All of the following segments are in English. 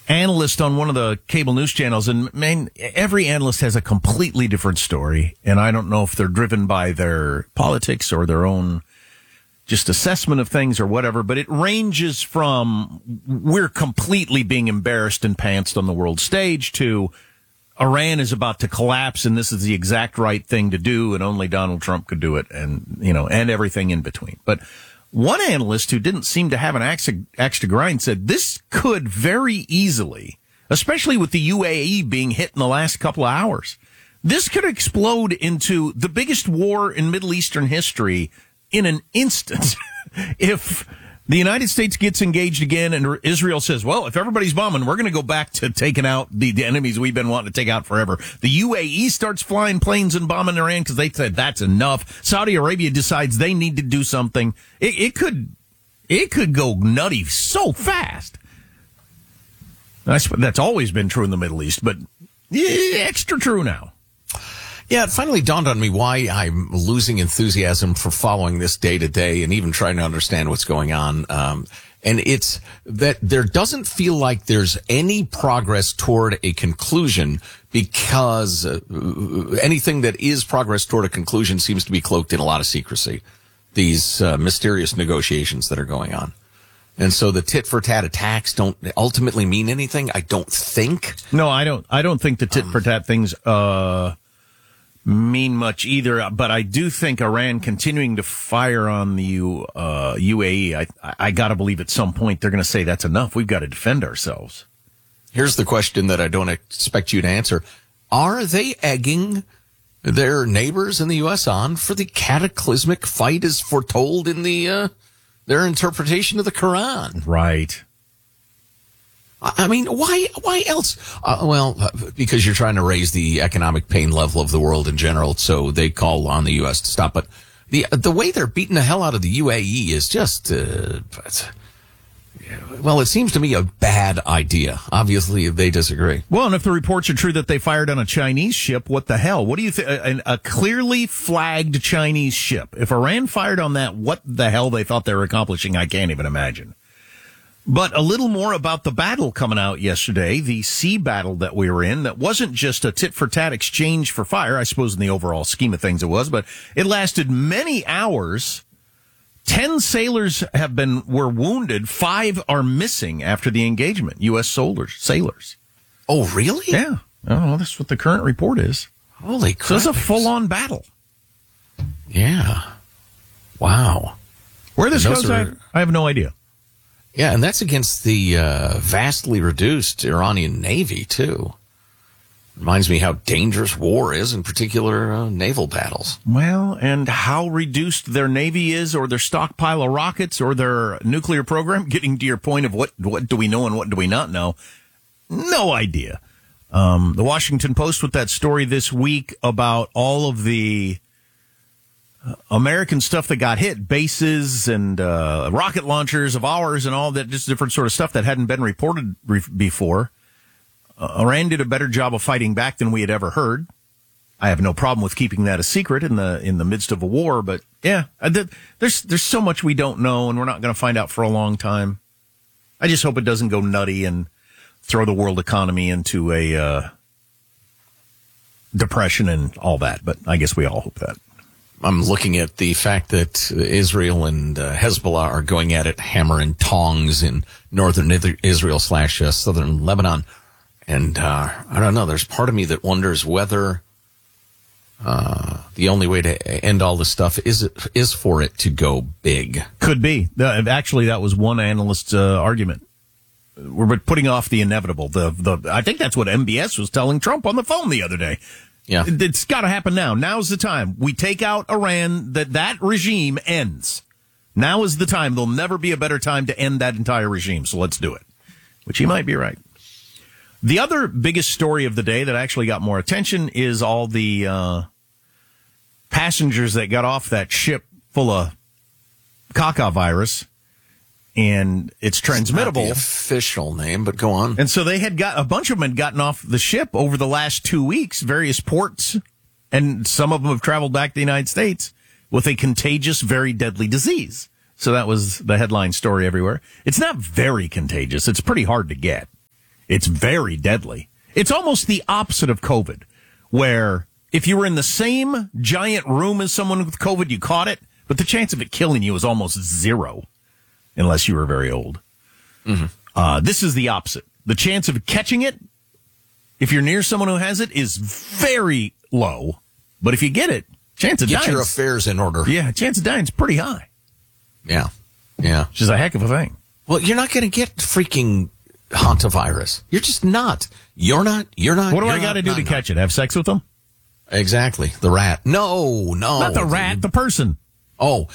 analyst on one of the cable news channels, and man, every analyst has a completely different story, and I don't know if they're driven by their politics or their own just assessment of things or whatever, but it ranges from we're completely being embarrassed and pantsed on the world stage to Iran is about to collapse and this is the exact right thing to do and only Donald Trump could do it, and and everything in between. But one analyst who didn't seem to have an axe to grind said this could very easily, especially with the UAE being hit in the last couple of hours, this could explode into the biggest war in Middle Eastern history in an instant. If the United States gets engaged again and Israel says, well, if everybody's bombing, we're going to go back to taking out the enemies we've been wanting to take out forever. The UAE starts flying planes and bombing Iran because they said that's enough. Saudi Arabia decides they need to do something. It could go nutty so fast. That's always been true in the Middle East, but extra true now. Yeah, it finally dawned on me why I'm losing enthusiasm for following this day to day and even trying to understand what's going on. And it's that there doesn't feel like there's any progress toward a conclusion because anything that is progress toward a conclusion seems to be cloaked in a lot of secrecy. These mysterious negotiations that are going on. And so the tit-for-tat attacks don't ultimately mean anything, I don't think. No, I don't think the tit-for-tat things mean much either, but I do think Iran continuing to fire on the UAE, I got to believe at some point they're going to say that's enough. We've got to defend ourselves. Here's the question that I don't expect you to answer. Are they egging their neighbors in the U.S. on for the cataclysmic fight as foretold in their interpretation of the Quran? Right. I mean, why else? Because you're trying to raise the economic pain level of the world in general, so they call on the U.S. to stop. But the way they're beating the hell out of the UAE is just, it seems to me a bad idea. Obviously, they disagree. Well, and if the reports are true that they fired on a Chinese ship, what the hell? What do you think? A clearly flagged Chinese ship. If Iran fired on that, what the hell they thought they were accomplishing, I can't even imagine. But a little more about the battle coming out yesterday, the sea battle that we were in, that wasn't just a tit-for-tat exchange for fire. I suppose in the overall scheme of things it was, but it lasted many hours. 10 sailors were wounded. 5 are missing after the engagement. U.S. sailors. Oh, really? Yeah. I don't know. That's what the current report is. Holy crap. So it's a full-on battle. Yeah. Wow. Where this goes, I have no idea. Yeah, and that's against the vastly reduced Iranian Navy, too. Reminds me how dangerous war is, in particular naval battles. Well, and how reduced their Navy is, or their stockpile of rockets, or their nuclear program. Getting to your point of what do we know and what do we not know? No idea. The Washington Post with that story this week about all of the American stuff that got hit, bases and rocket launchers of ours and all that, just different sort of stuff that hadn't been reported before. Iran did a better job of fighting back than we had ever heard. I have no problem with keeping that a secret in the midst of a war, but yeah, there's so much we don't know, and we're not going to find out for a long time. I just hope it doesn't go nutty and throw the world economy into a depression and all that, but I guess we all hope that. I'm looking at the fact that Israel and Hezbollah are going at it hammer and tongs in northern Israel / southern Lebanon. And I don't know, there's part of me that wonders whether the only way to end all this stuff is for it to go big. Could be. Actually, that was one analyst's argument. We're putting off the inevitable. I think that's what MBS was telling Trump on the phone the other day. Yeah. It's got to happen now. Now's the time. We take out Iran, that regime ends. Now is the time. There'll never be a better time to end that entire regime, so let's do it. Which he might be right. The other biggest story of the day that actually got more attention is all the passengers that got off that ship full of caca virus. And it's transmittable. It's not the official name, but go on. And so a bunch of them had gotten off the ship over the last 2 weeks, various ports, and some of them have traveled back to the United States with a contagious, very deadly disease. So that was the headline story everywhere. It's not very contagious. It's pretty hard to get. It's very deadly. It's almost the opposite of COVID, where if you were in the same giant room as someone with COVID, you caught it, but the chance of it killing you is almost zero, unless you were very old. Mm-hmm. This is the opposite. The chance of catching it, if you're near someone who has it, is very low. But if you get it, chance of dying. Get your affairs in order. Yeah, chance of dying is pretty high. Yeah. Yeah. Which is a heck of a thing. Well, you're not going to get freaking hantavirus. You're just not. You're not. What do I got to do to catch it? Have sex with them? Exactly. The rat. No. Not the rat, the person. Oh,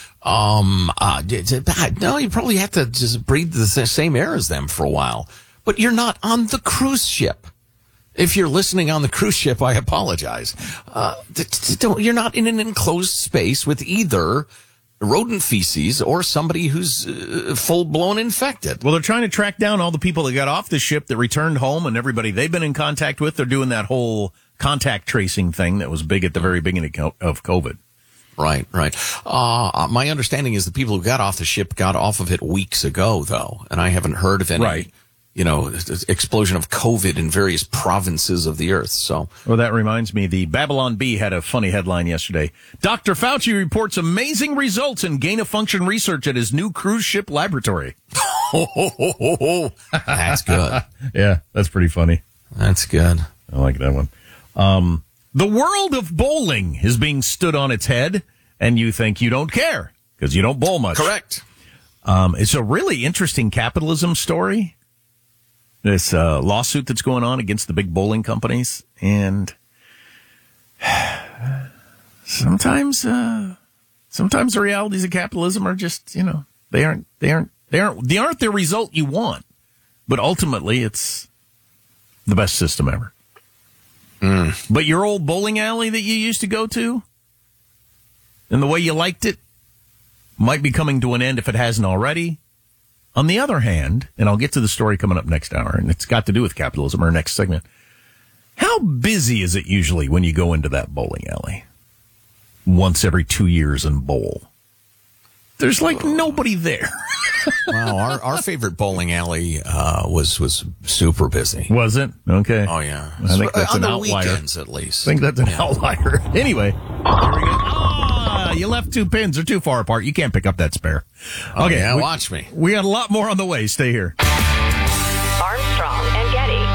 no, you probably have to just breathe the same air as them for a while. But you're not on the cruise ship. If you're listening on the cruise ship, I apologize. You're not in an enclosed space with either rodent feces or somebody who's full-blown infected. Well, they're trying to track down all the people that got off the ship that returned home and everybody they've been in contact with. They're doing that whole contact tracing thing that was big at the very beginning of COVID. Right. My understanding is the people who got off the ship got off of it weeks ago, though, and I haven't heard of any, explosion of COVID in various provinces of the earth. So, well, that reminds me, the Babylon Bee had a funny headline yesterday. Dr. Fauci reports amazing results in gain-of-function research at his new cruise ship laboratory. That's good. Yeah, that's pretty funny. That's good. I like that one. The world of bowling is being stood on its head, and you think you don't care because you don't bowl much. Correct. It's a really interesting capitalism story. This lawsuit that's going on against the big bowling companies, and sometimes the realities of capitalism are just, they aren't the result you want, but ultimately it's the best system ever. But your old bowling alley that you used to go to and the way you liked it might be coming to an end if it hasn't already. On the other hand, and I'll get to the story coming up next hour, and it's got to do with capitalism, our next segment. How busy is it usually when you go into that bowling alley once every 2 years and bowl? There's like nobody there. Wow, our favorite bowling alley was super busy. Was it? Okay. Oh yeah, I think that's an outlier. Weekends, at least. I think that's an outlier. Anyway, here we go. You left two pins. They're too far apart. You can't pick up that spare. Okay, yeah, watch me. We got a lot more on the way. Stay here. Armstrong and Getty.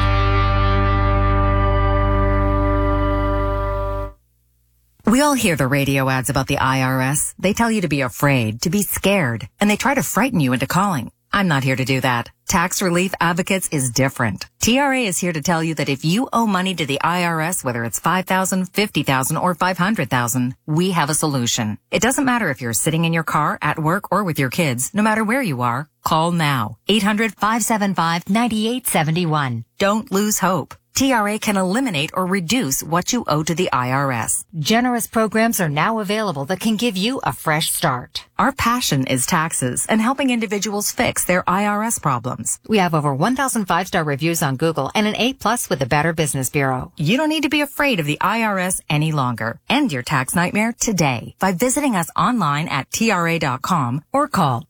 We all hear the radio ads about the IRS. They tell you to be afraid, to be scared, and they try to frighten you into calling. I'm not here to do that. Tax Relief Advocates is different. TRA is here to tell you that if you owe money to the IRS, whether it's $5,000, $50,000, or $500,000, we have a solution. It doesn't matter if you're sitting in your car, at work, or with your kids. No matter where you are, call now. 800-575-9871. Don't lose hope. TRA can eliminate or reduce what you owe to the IRS. Generous programs are now available that can give you a fresh start. Our passion is taxes and helping individuals fix their IRS problems. We have over 1,000 5-star reviews on Google and an A+ with the Better Business Bureau. You don't need to be afraid of the IRS any longer. End your tax nightmare today by visiting us online at TRA.com or call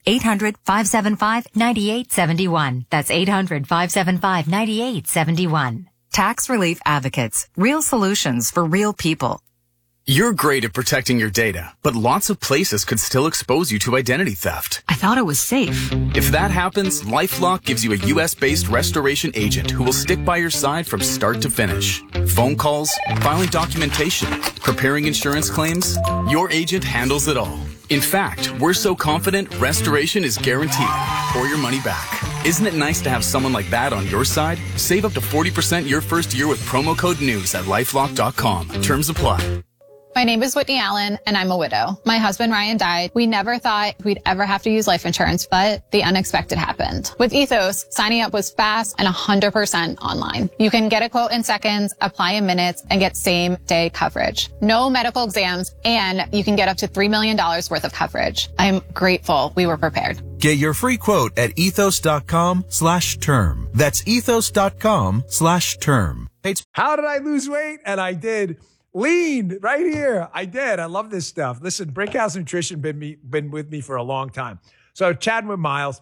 800-575-9871. That's 800-575-9871. Tax Relief Advocates. Real solutions for real people. You're great at protecting your data, but lots of places could still expose you to identity theft. I thought it was safe. If that happens, LifeLock gives you a U.S.-based restoration agent who will stick by your side from start to finish. Phone calls, filing documentation, preparing insurance claims, your agent handles it all. In fact, we're so confident restoration is guaranteed or your money back. Isn't it nice to have someone like that on your side? Save up to 40% your first year with promo code NEWS at LifeLock.com. Terms apply. My name is Whitney Allen, and I'm a widow. My husband, Ryan, died. We never thought we'd ever have to use life insurance, but the unexpected happened. With Ethos, signing up was fast and 100% online. You can get a quote in seconds, apply in minutes, and get same-day coverage. No medical exams, and you can get up to $3 million worth of coverage. I'm grateful we were prepared. Get your free quote at ethos.com/term. That's ethos.com/term. How did I lose weight? And I did. Lean right here. I did. I love this stuff. Listen, Brickhouse Nutrition been with me for a long time. So chatting with Miles,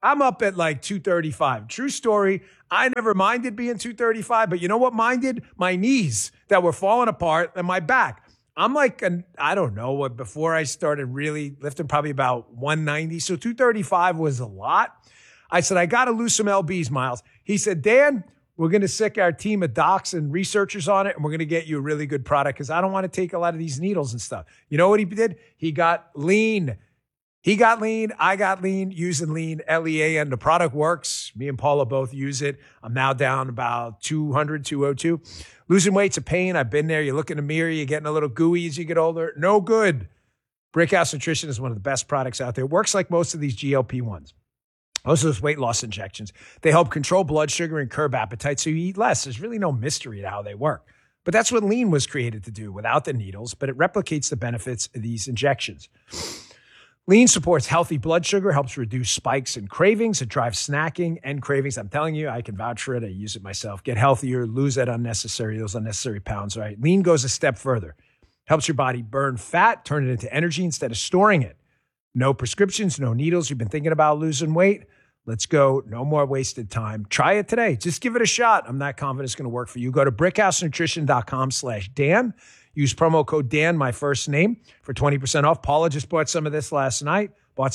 I'm up at like 235. True story. I never minded being 235, but you know what minded? My knees that were falling apart and my back. I'm like, I don't know what, before I started really lifting, probably about 190. So 235 was a lot. I said, I got to lose some LBs, Miles. He said, Dan, we're going to sick our team of docs and researchers on it, and we're going to get you a really good product because I don't want to take a lot of these needles and stuff. You know what he did? He got lean. He got lean. I got lean, using lean, Lean. The product works. Me and Paula both use it. I'm now down about 200, 202. Losing weight's a pain. I've been there. You look in the mirror, you're getting a little gooey as you get older. No good. Brickhouse Nutrition is one of the best products out there. It works like most of these GLP-1s. Most of those weight loss injections. They help control blood sugar and curb appetite so you eat less. There's really no mystery to how they work. But that's what lean was created to do without the needles, but it replicates the benefits of these injections. Lean supports healthy blood sugar, helps reduce spikes and cravings. It drives snacking and cravings. I'm telling you, I can vouch for it. I use it myself. Get healthier, lose those unnecessary pounds, right? Lean goes a step further. Helps your body burn fat, turn it into energy instead of storing it. No prescriptions, no needles. You've been thinking about losing weight? Let's go. No more wasted time. Try it today. Just give it a shot. I'm not confident it's going to work for you. Go to brickhousenutrition.com/Dan. Use promo code Dan, my first name, for 20% off. Paula just bought some of this last night.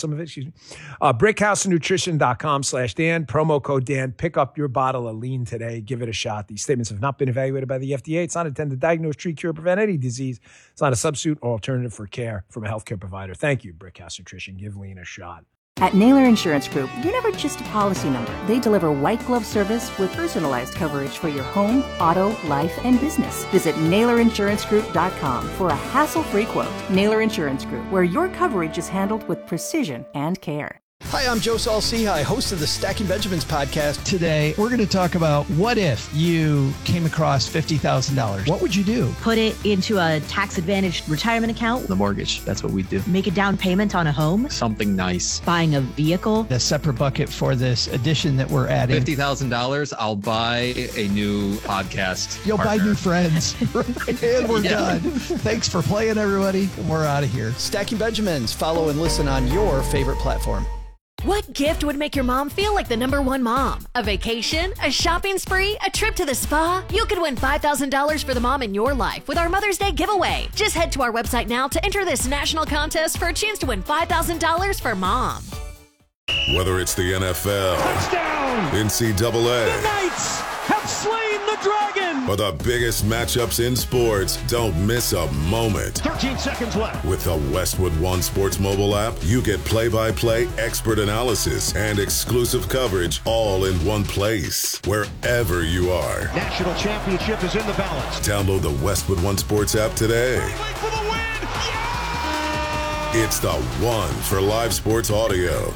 Brickhousenutrition.com/Dan. Promo code Dan. Pick up your bottle of lean today. Give it a shot. These statements have not been evaluated by the FDA. It's not intended to diagnose, treat, cure, prevent any disease. It's not a substitute or alternative for care from a healthcare provider. Thank you, Brickhouse Nutrition. Give lean a shot. At Naylor Insurance Group, you're never just a policy number. They deliver white glove service with personalized coverage for your home, auto, life, and business. Visit NaylorInsuranceGroup.com for a hassle-free quote. Naylor Insurance Group, where your coverage is handled with precision and care. Hi, I'm Joe Saul-Sehy, host of the Stacking Benjamins podcast. Today, we're going to talk about what if you came across $50,000? What would you do? Put it into a tax-advantaged retirement account. The mortgage, that's what we do. Make a down payment on a home. Something nice. Buying a vehicle. A separate bucket for this addition that we're adding. $50,000, I'll buy a new podcast You'll partner. buy new friends. And we're done. Thanks for playing, everybody. We're out of here. Stacking Benjamins. Follow and listen on your favorite platform. What gift would make your mom feel like the #1 mom? A vacation? A shopping spree? A trip to the spa? You could win $5,000 for the mom in your life with our Mother's Day giveaway. Just head to our website now to enter this national contest for a chance to win $5,000 for mom. Whether it's the NFL, Touchdown! NCAA, The Knights have slain the dragon! or the biggest matchups in sports, don't miss a moment. 13 seconds left. With the Westwood One Sports mobile app, you get play-by-play expert analysis and exclusive coverage all in one place, wherever you are. National championship is in the balance. Download the Westwood One Sports app today. For the win! Yeah! It's the one for live sports audio.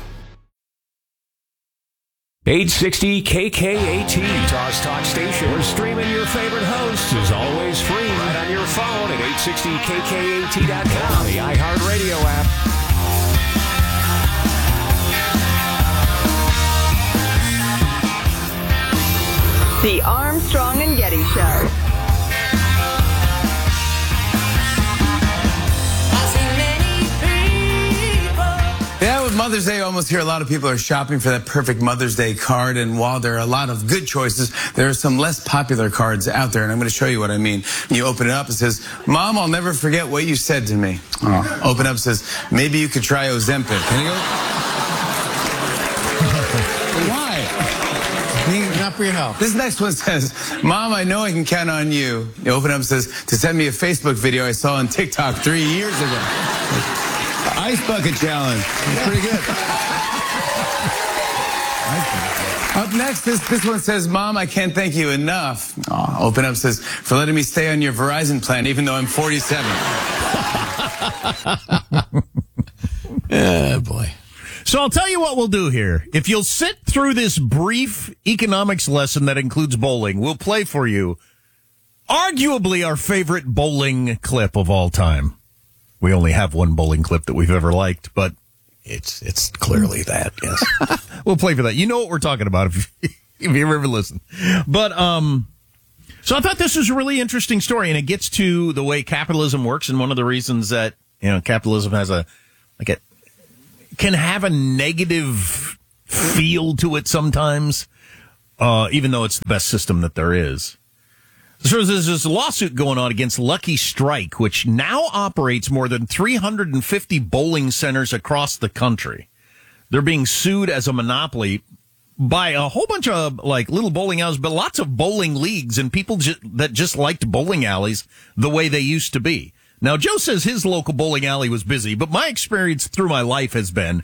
860 KKAT, Utah's talk station, where streaming your favorite hosts is always free. Right on your phone at 860KKAT.com, the iHeartRadio app. The Armstrong and Getty Show. Yeah, with Mother's Day almost here, a lot of people are shopping for that perfect Mother's Day card. And while there are a lot of good choices, there are some less popular cards out there. And I'm going to show you what I mean. When you open it up, it says, Mom, I'll never forget what you said to me. Oh. Open up, it says, maybe you could try Ozempic. Can you go? Why? Not for your health. This next one says, Mom, I know I can count on you. You open up, it says, to send me a Facebook video I saw on TikTok 3 years ago. Ice bucket challenge. Pretty good. Up next, this one says, Mom, I can't thank you enough. Oh, open up, says, for letting me stay on your Verizon plan, even though I'm 47. Oh, boy. So I'll tell you what we'll do here. If you'll sit through this brief economics lesson that includes bowling, we'll play for you arguably our favorite bowling clip of all time. We only have one bowling clip that we've ever liked, but it's clearly that, yes. We'll play for that. You know what we're talking about if you ever listen. But so I thought this was a really interesting story, and it gets to the way capitalism works, and one of the reasons that, you know, capitalism has can have a negative feel to it sometimes, even though it's the best system that there is. So there's this lawsuit going on against Lucky Strike, which now operates more than 350 bowling centers across the country. They're being sued as a monopoly by a whole bunch of like little bowling alleys, but lots of bowling leagues and people that just liked bowling alleys the way they used to be. Now, Joe says his local bowling alley was busy, but my experience through my life has been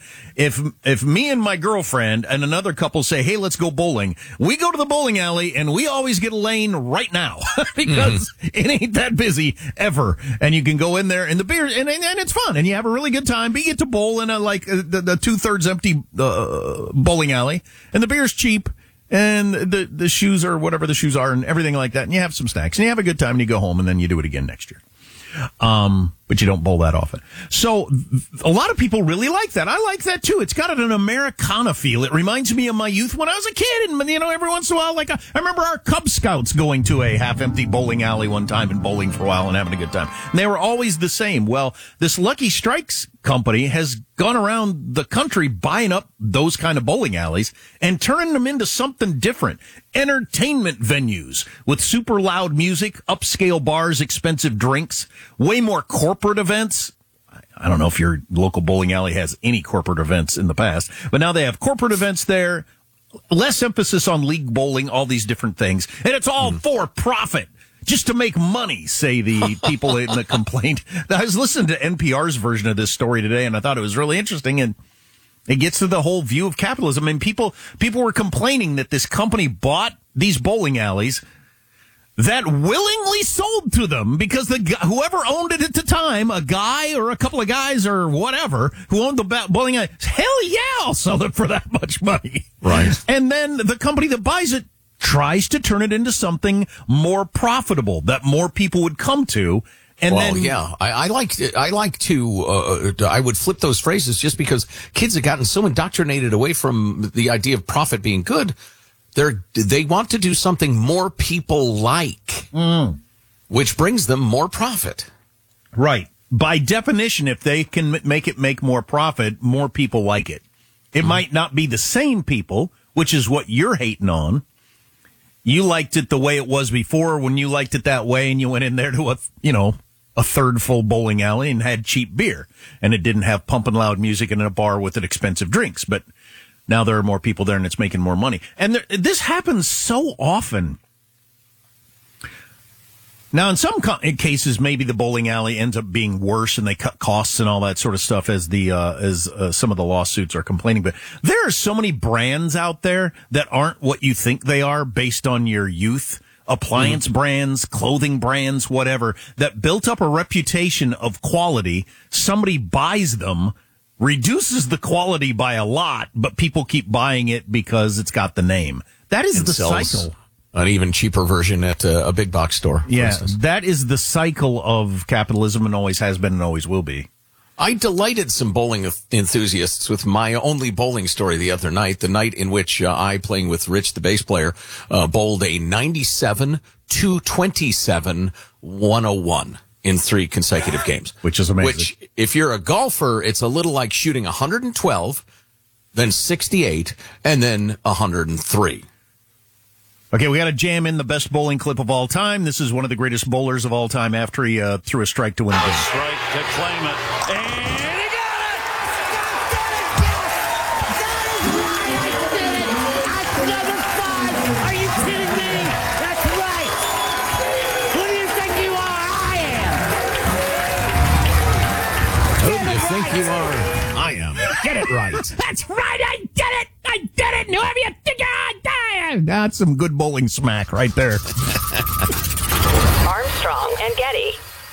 if me and my girlfriend and another couple say, hey, let's go bowling, we go to the bowling alley and we always get a lane right now because it ain't that busy ever. And you can go in there and the beer, and it's fun and you have a really good time, but you get to bowl in the 2/3 empty bowling alley and the beer's cheap. And the shoes or whatever the shoes are and everything like that. And you have some snacks and you have a good time and you go home and then you do it again next year. But you don't bowl that often. So a lot of people really like that. I like that too. It's got an Americana feel. It reminds me of my youth when I was a kid. And, every once in a while, I remember our Cub Scouts going to a half-empty bowling alley one time and bowling for a while and having a good time. And they were always the same. Well, this Lucky Strikes company has gone around the country buying up those kind of bowling alleys and turning them into something different. Entertainment venues with super loud music, upscale bars, expensive drinks, way more corporate events. I don't know if your local bowling alley has any corporate events in the past, but now they have corporate events there, less emphasis on league bowling, all these different things. And it's all for profit. Just to make money, say the people in the complaint. I was listening to NPR's version of this story today, and I thought it was really interesting, and it gets to the whole view of capitalism. And people were complaining that this company bought these bowling alleys that willingly sold to them because whoever owned it at the time, a guy or a couple of guys or whatever, who owned the bowling alley, hell yeah, I'll sell it for that much money. Right. And then the company that buys it tries to turn it into something more profitable that more people would come to. And I would flip those phrases just because kids have gotten so indoctrinated away from the idea of profit being good. They want to do something more people like, which brings them more profit. Right. By definition, if they can make it make more profit, more people like it. It might not be the same people, which is what you're hating on. You liked it the way it was before when you liked it that way and you went in there to a third full bowling alley and had cheap beer and it didn't have pumping loud music and in a bar with expensive drinks. But now there are more people there and it's making more money. And this happens so often. Now, in some cases, maybe the bowling alley ends up being worse and they cut costs and all that sort of stuff as some of the lawsuits are complaining. But there are so many brands out there that aren't what you think they are based on your youth. Appliance brands, clothing brands, whatever, that built up a reputation of quality. Somebody buys them, reduces the quality by a lot, but people keep buying it because it's got the name. That is the cycle. An even cheaper version at a big box store. Yeah, that is the cycle of capitalism and always has been and always will be. I delighted some bowling enthusiasts with my only bowling story the other night, the night in which I, playing with Rich, the bass player, bowled a 97-227-101 in 3 consecutive games. Which is amazing. Which, if you're a golfer, it's a little like shooting 112, then 68, and then 103. Okay, we got to jam in the best bowling clip of all time. This is one of the greatest bowlers of all time after he threw a strike to win a game. Strike to claim it. And he got it! That's number 5. Are you kidding me? That's right. Who do you think you are? I am. Who do you think you are? I am. Get it right. That's right. I did it. I did it. Whoever you think I am. That's some good bowling smack right there. Armstrong and Getty.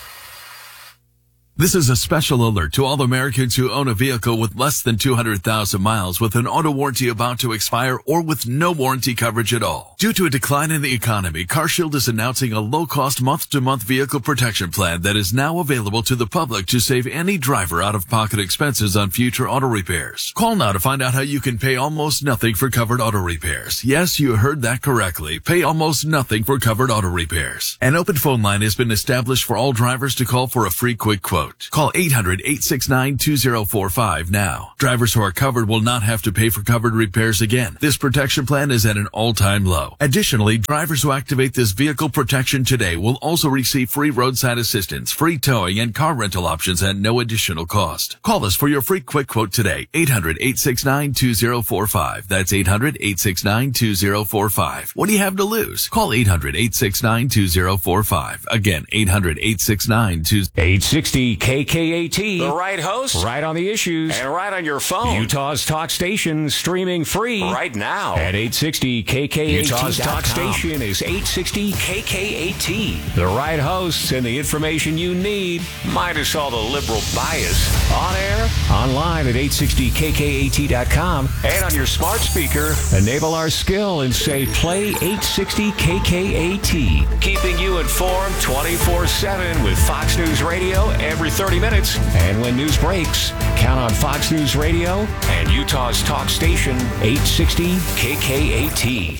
This is a special alert to all Americans who own a vehicle with less than 200,000 miles with an auto warranty about to expire or with no warranty coverage at all. Due to a decline in the economy, CarShield is announcing a low-cost month-to-month vehicle protection plan that is now available to the public to save any driver out-of-pocket expenses on future auto repairs. Call now to find out how you can pay almost nothing for covered auto repairs. Yes, you heard that correctly. Pay almost nothing for covered auto repairs. An open phone line has been established for all drivers to call for a free quick quote. quote. Call 800-869-2045 now. Drivers who are covered will not have to pay for covered repairs again. This protection plan is at an all-time low. Additionally, drivers who activate this vehicle protection today will also receive free roadside assistance, free towing, and car rental options at no additional cost. Call us for your free quick quote today. 800-869-2045. That's 800-869-2045. What do you have to lose? Call 800-869-2045. Again, 800-869-2045. 860 KKAT. The right host, Right on the issues. and right on your phone. Utah's talk station, streaming free Right now. at 860 KKAT. Utah's talk station is 860 KKAT. The right hosts and the information you need. Minus all the liberal bias. On air, online at 860KKAT.com, and on your smart speaker, enable our skill and say play 860 KKAT. Keeping you informed 24/7 with Fox News Radio every 30 minutes. And when news breaks, count on Fox News Radio and Utah's talk station 860 KKAT.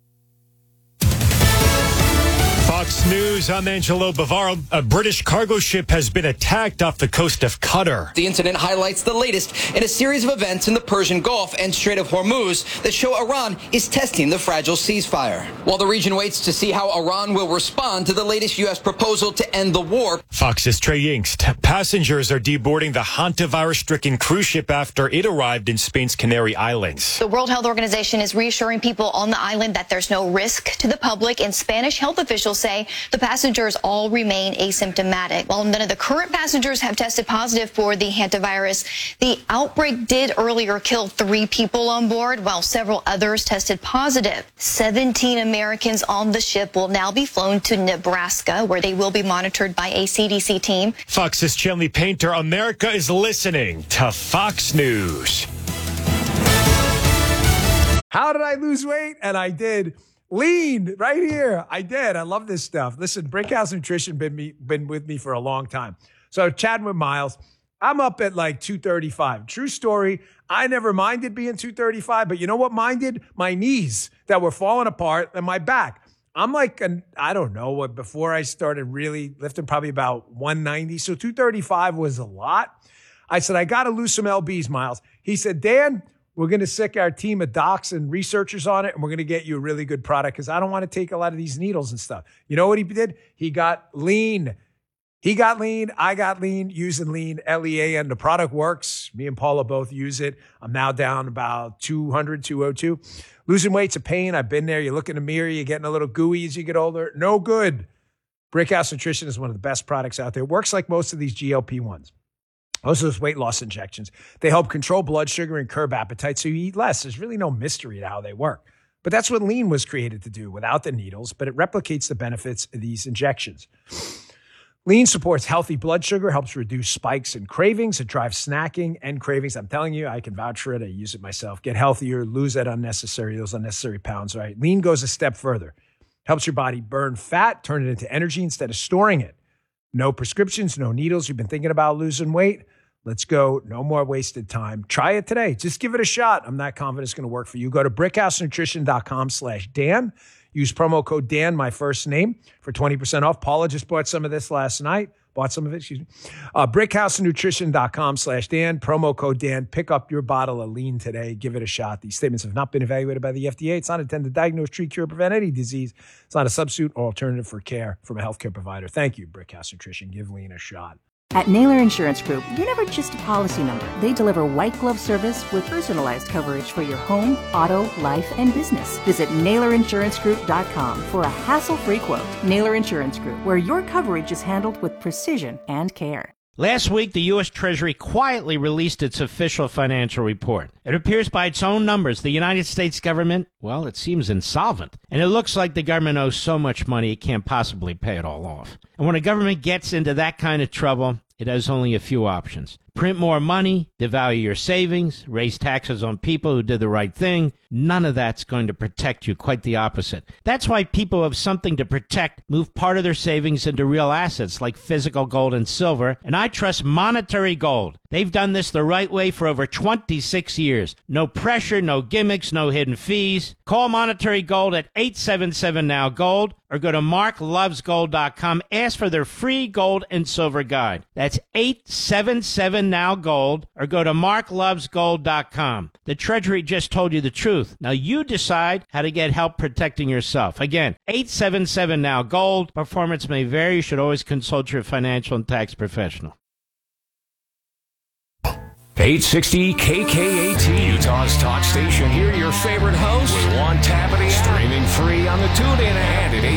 Fox News, I'm Angelo Bavaro. A British cargo ship has been attacked off the coast of Qatar. The incident highlights the latest in a series of events in the Persian Gulf and Strait of Hormuz that show Iran is testing the fragile ceasefire. While the region waits to see how Iran will respond to the latest U.S. proposal to end the war. Fox's Trey Yingst. Passengers are deboarding the hantavirus-stricken cruise ship after it arrived in Spain's Canary Islands. The World Health Organization is reassuring people on the island that there's no risk to the public, and Spanish health officials say the passengers all remain asymptomatic. While none of the current passengers have tested positive for the hantavirus, the outbreak did earlier kill 3 people on board, while several others tested positive. 17 Americans on the ship will now be flown to Nebraska, where they will be monitored by a CDC team. Fox's Chenley Painter. America is listening to Fox News. How did I lose weight? And I did. Lean right here. I did. I love this stuff. Listen, Brickhouse Nutrition been with me for a long time. So chatting with Miles, I'm up at like 235. True story. I never minded being 235, but you know what minded? My knees that were falling apart and my back. I'm like, I don't know what, before I started really lifting, probably about 190. So 235 was a lot. I said, I got to lose some lbs, Miles. He said, Dan, we're going to sick our team of docs and researchers on it, and we're going to get you a really good product because I don't want to take a lot of these needles and stuff. You know what he did? He got lean. He got lean. I got lean using lean, LEA, and the product works. Me and Paula both use it. I'm now down about 200, 202. Losing weight's a pain. I've been there. You look in the mirror, you're getting a little gooey as you get older. No good. Brickhouse Nutrition is one of the best products out there. It works like most of these GLP-1s. Most of those weight loss injections, they help control blood sugar and curb appetite so you eat less. There's really no mystery to how they work. But that's what lean was created to do without the needles, but it replicates the benefits of these injections. Lean supports healthy blood sugar, helps reduce spikes and cravings. It drives snacking and cravings. I'm telling you, I can vouch for it. I use it myself. Get healthier, lose those unnecessary pounds, right? Lean goes a step further. Helps your body burn fat, turn it into energy instead of storing it. No prescriptions, no needles. You've been thinking about losing weight? Let's go. No more wasted time. Try it today. Just give it a shot. I'm not confident it's going to work for you. Go to brickhousenutrition.com/Dan. Use promo code Dan, my first name, for 20% off. Paula just bought some of this last night. brickhousenutrition.com/Dan. Promo code Dan. Pick up your bottle of lean today. Give it a shot. These statements have not been evaluated by the FDA. It's not intended to diagnose, treat, cure, prevent any disease. It's not a substitute or alternative for care from a healthcare provider. Thank you, Brickhouse Nutrition. Give lean a shot. At Naylor Insurance Group, you're never just a policy number. They deliver white glove service with personalized coverage for your home, auto, life, and business. Visit NaylorInsuranceGroup.com for a hassle-free quote. Naylor Insurance Group, where your coverage is handled with precision and care. Last week, the U.S. Treasury quietly released its official financial report. It appears by its own numbers, the United States government, well, it seems insolvent. And it looks like the government owes so much money it can't possibly pay it all off. And when a government gets into that kind of trouble, it has only a few options. Print more money, devalue your savings, raise taxes on people who did the right thing. None of that's going to protect you, quite the opposite. That's why people who have something to protect move part of their savings into real assets like physical gold and silver, and I trust Monetary Gold. They've done this the right way for over 26 years. No pressure, no gimmicks, no hidden fees. Call Monetary Gold at 877-NOW-GOLD. or go to marklovesgold.com. Ask for their free gold and silver guide. That's 877-NOW-GOLD, or go to marklovesgold.com. The Treasury just told you the truth. Now you decide how to get help protecting yourself. Again, 877-NOW-GOLD. Performance may vary. You should always consult your financial and tax professional. 860 KKAT, Utah's talk station. Hear your favorite host with one tap of the app. Streaming free on the TuneIn and at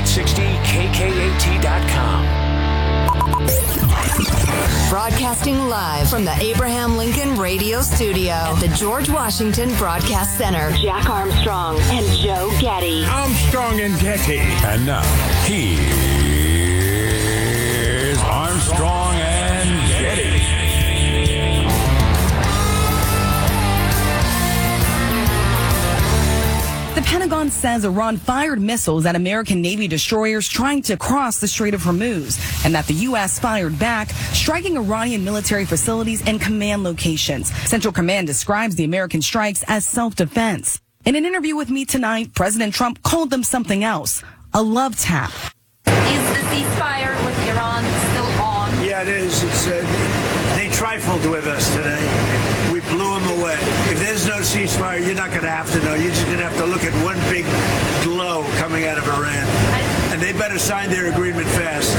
860KKAT.com. Broadcasting live from the Abraham Lincoln Radio Studio at the George Washington Broadcast Center. Jack Armstrong and Joe Getty. Armstrong and Getty. And now, here's Armstrong and Getty. The Pentagon says Iran fired missiles at American Navy destroyers trying to cross the Strait of Hormuz, and that the U.S. fired back, striking Iranian military facilities and command locations. Central Command describes the American strikes as self-defense. In an interview with Me Tonight, President Trump called them something else, a love tap. Is the ceasefire with Iran still on? Yeah, it is. They trifled with us today. We blew them away. If there's no ceasefire, you're not going to have to know. You're just going to have to look at one big glow coming out of Iran. And they better sign their agreement fast.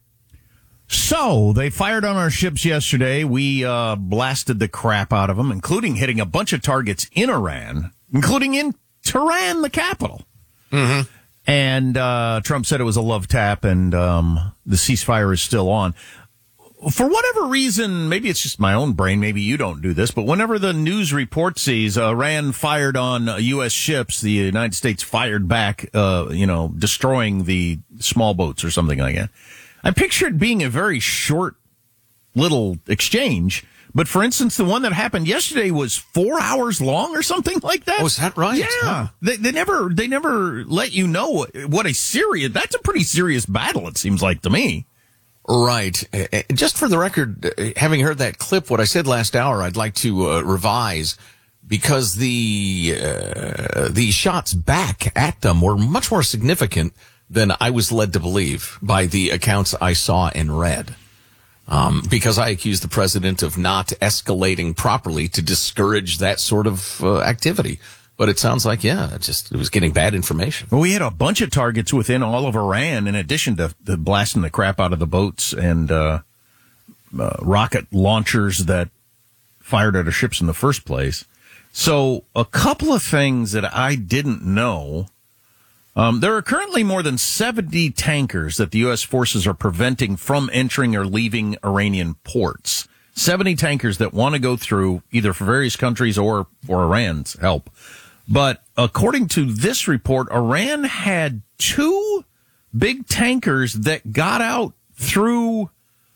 So, they fired on our ships yesterday. We blasted the crap out of them, including hitting a bunch of targets in Iran, including in Tehran, the capital. Mm-hmm. And Trump said it was a love tap, and the ceasefire is still on. For whatever reason, maybe it's just my own brain, maybe you don't do this, but whenever the news report sees Iran fired on U.S. ships, the United States fired back, destroying the small boats or something like that, I picture it being a very short little exchange. But for instance, the one that happened yesterday was 4 hours long or something like that. Oh, is that right? Yeah. Huh. They never let you know that's a pretty serious battle, it seems like to me. Right. Just for the record, having heard that clip, what I said last hour, I'd like to revise, because the shots back at them were much more significant than I was led to believe by the accounts I saw and read. Because I accused the president of not escalating properly to discourage that sort of activity. But it sounds like, it was getting bad information. Well, we had a bunch of targets within all of Iran, in addition to blasting the crap out of the boats and rocket launchers that fired at our ships in the first place. So a couple of things that I didn't know. There are currently more than 70 tankers that the U.S. forces are preventing from entering or leaving Iranian ports. 70 tankers that want to go through, either for various countries or for Iran's help. But according to this report, Iran had 2 big tankers that got out through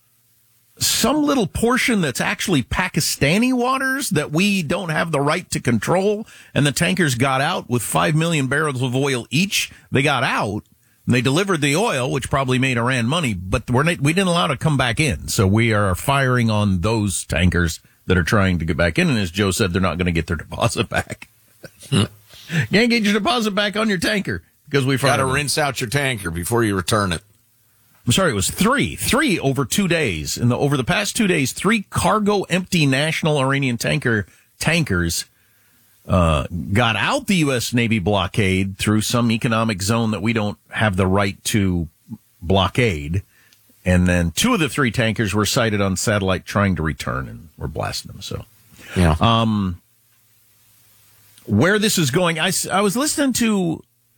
some little portion that's actually Pakistani waters that we don't have the right to control. And the tankers got out with 5 million barrels of oil each. They got out and they delivered the oil, which probably made Iran money, but we didn't allow it to come back in. So we are firing on those tankers that are trying to get back in. And as Joe said, they're not going to get their deposit back. You can't get your deposit back on your tanker because we got to rinse out your tanker before you return it. I'm sorry, it was three over 2 days. Over the past 2 days, 3 cargo empty national Iranian tankers got out the U.S. Navy blockade through some economic zone that we don't have the right to blockade. And then 2 of the 3 tankers were sighted on satellite trying to return, and we're blasting them. So, yeah. Where this is going, I was listening to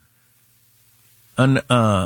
an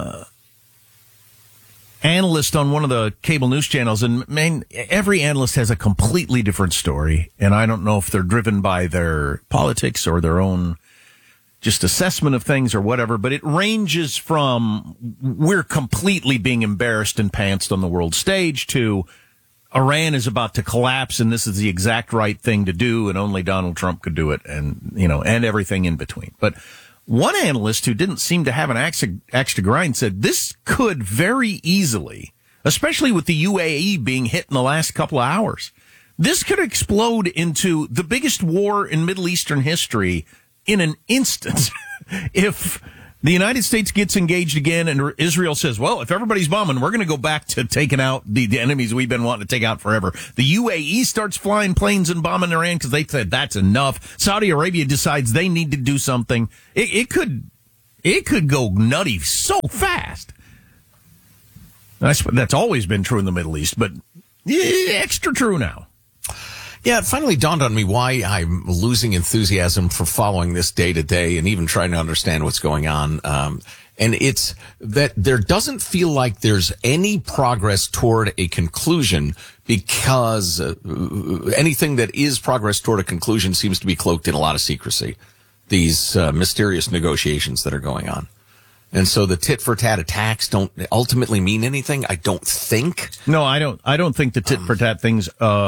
analyst on one of the cable news channels, and man, every analyst has a completely different story, and I don't know if they're driven by their politics or their own just assessment of things or whatever, but it ranges from we're completely being embarrassed and pantsed on the world stage to Iran is about to collapse and this is the exact right thing to do and only Donald Trump could do it, and and everything in between. But one analyst who didn't seem to have an axe to grind said this could very easily, especially with the UAE being hit in the last couple of hours, this could explode into the biggest war in Middle Eastern history in an instant if The United States gets engaged again, and Israel says, well, if everybody's bombing, we're going to go back to taking out the enemies we've been wanting to take out forever. The UAE starts flying planes and bombing Iran because they said that's enough. Saudi Arabia decides they need to do something. It could go nutty so fast. That's always been true in the Middle East, but extra true now. Yeah, it finally dawned on me why I'm losing enthusiasm for following this day to day and even trying to understand what's going on. And it's that there doesn't feel like there's any progress toward a conclusion because anything that is progress toward a conclusion seems to be cloaked in a lot of secrecy. These mysterious negotiations that are going on. And so the tit-for-tat attacks don't ultimately mean anything, I don't think. No, I don't think the tit-for-tat things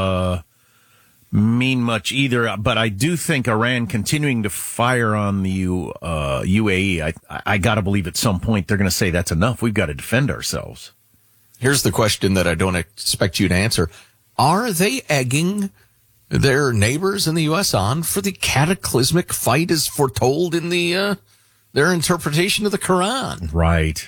mean much either, but I do think Iran continuing to fire on the UAE, I got to believe at some point they're going to say that's enough. We've got to defend ourselves. Here's the question that I don't expect you to answer. Are they egging their neighbors in the U.S. on for the cataclysmic fight as foretold in their interpretation of the Quran? Right.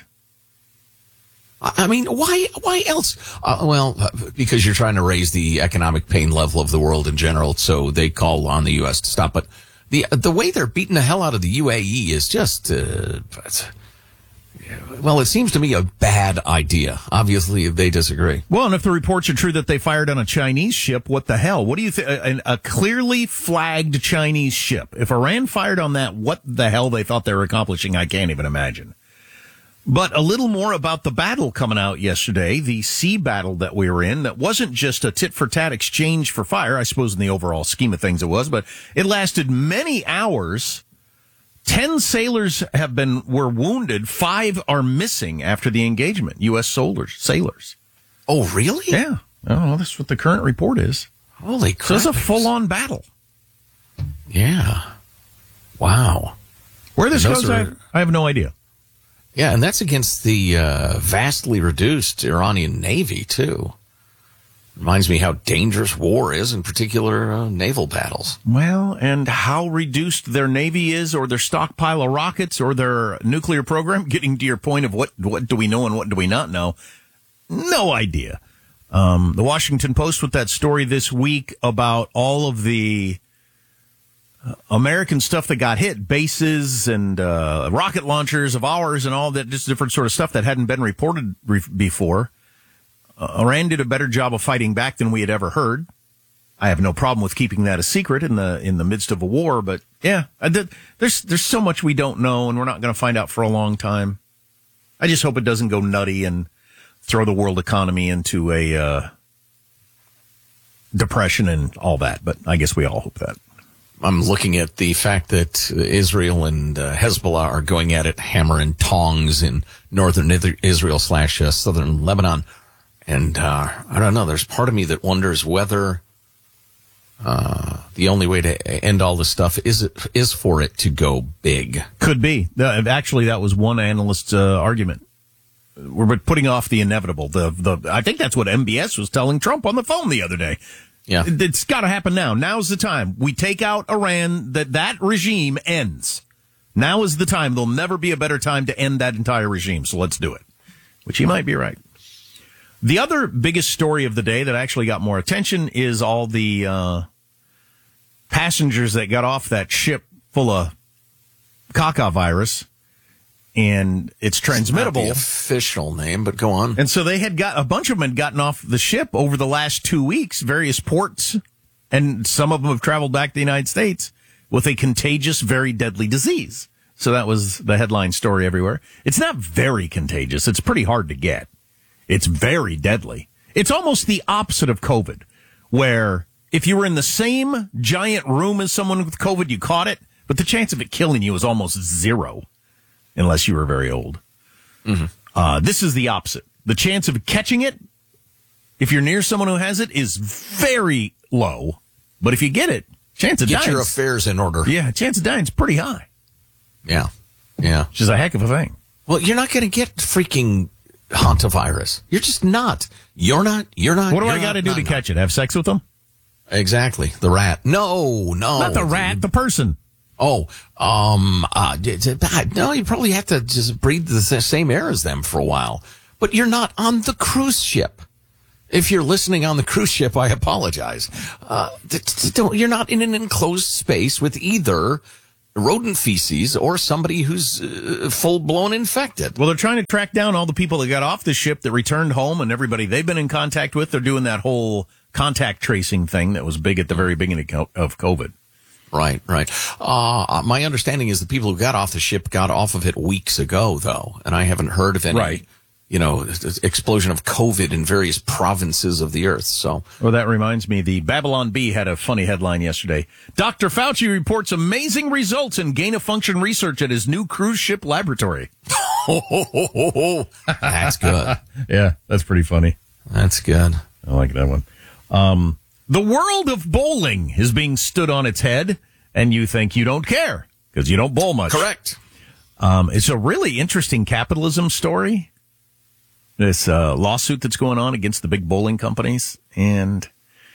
I mean, why else? Because you're trying to raise the economic pain level of the world in general, so they call on the U.S. to stop. But the way they're beating the hell out of the UAE is just, it seems to me a bad idea. Obviously, they disagree. Well, and if the reports are true that they fired on a Chinese ship, what the hell? What do you think? A clearly flagged Chinese ship. If Iran fired on that, what the hell they thought they were accomplishing, I can't even imagine. But a little more about the battle coming out yesterday, the sea battle that we were in, that wasn't just a tit-for-tat exchange for fire. I suppose in the overall scheme of things it was, but it lasted many hours. 10 sailors were wounded. 5 are missing after the engagement. U.S. sailors. Oh, really? Yeah. Oh, that's what the current report is. Holy crap. So it's a full-on battle. Yeah. Wow. Where this goes, I have no idea. Yeah, and that's against the vastly reduced Iranian Navy, too. Reminds me how dangerous war is, in particular naval battles. Well, and how reduced their Navy is, or their stockpile of rockets, or their nuclear program. Getting to your point of what do we know and what do we not know? No idea. The Washington Post with that story this week about all of the American stuff that got hit, bases and rocket launchers of ours and all that, just different sort of stuff that hadn't been reported before. Iran did a better job of fighting back than we had ever heard. I have no problem with keeping that a secret in the midst of a war, but yeah, there's so much we don't know, and we're not going to find out for a long time. I just hope it doesn't go nutty and throw the world economy into a depression and all that, but I guess we all hope that. I'm looking at the fact that Israel and Hezbollah are going at it hammer and tongs in northern Israel / southern Lebanon. And I don't know, there's part of me that wonders whether the only way to end all this stuff is for it to go big. Could be. Actually, that was one analyst's argument. We're putting off the inevitable. I think that's what MBS was telling Trump on the phone the other day. Yeah. It's got to happen now. Now's the time. We take out Iran, that regime ends. Now is the time. There'll never be a better time to end that entire regime, so let's do it. Which he might be right. The other biggest story of the day that actually got more attention is all the passengers that got off that ship full of caca virus. And it's transmittable. It's not the official name, but go on. And so a bunch of them had gotten off the ship over the last 2 weeks, various ports, and some of them have traveled back to the United States with a contagious, very deadly disease. So that was the headline story everywhere. It's not very contagious. It's pretty hard to get. It's very deadly. It's almost the opposite of COVID, where if you were in the same giant room as someone with COVID, you caught it, but the chance of it killing you is almost zero. Unless you were very old. Mm-hmm. This is the opposite. The chance of catching it, if you're near someone who has it, is very low. But if you get it, chance of dying. Get your affairs in order. Yeah, chance of dying is pretty high. Yeah. Yeah. Which is a heck of a thing. Well, you're not going to get freaking hantavirus. You're just not. You're not. What do I got to do to catch it? Have sex with them? Exactly. The rat. No. Not the rat, the person. No, you probably have to just breathe the same air as them for a while. But you're not on the cruise ship. If you're listening on the cruise ship, I apologize. You're not in an enclosed space with either rodent feces or somebody who's full-blown infected. Well, they're trying to track down all the people that got off the ship that returned home and everybody they've been in contact with. They're doing that whole contact tracing thing that was big at the very beginning of COVID. Right. My understanding is the people who got off the ship got off of it weeks ago, though, and I haven't heard of any, explosion of COVID in various provinces of the earth. So, well, that reminds me, the Babylon Bee had a funny headline yesterday. Dr. Fauci reports amazing results in gain-of-function research at his new cruise ship laboratory. That's good. Yeah, that's pretty funny. That's good. I like that one. The world of bowling is being stood on its head, and you think you don't care because you don't bowl much. Correct. It's a really interesting capitalism story, this lawsuit that's going on against the big bowling companies. And